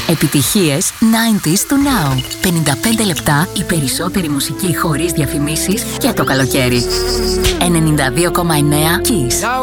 Επιτυχίες 90s to now. 55 λεπτά η περισσότερη μουσική χωρίς διαφημίσεις για το καλοκαίρι. 92,9 Kiss.